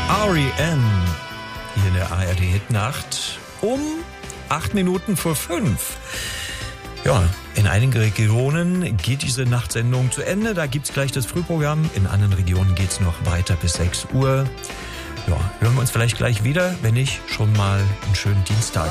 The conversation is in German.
R.E.M. hier in der ARD-Hitnacht um 8:05. Ja, in einigen Regionen geht diese Nachtsendung zu Ende. Da gibt's gleich das Frühprogramm. In anderen Regionen geht's noch weiter bis 6 Uhr. Ja, hören wir uns vielleicht gleich wieder. Wenn nicht, schon mal einen schönen Dienstag.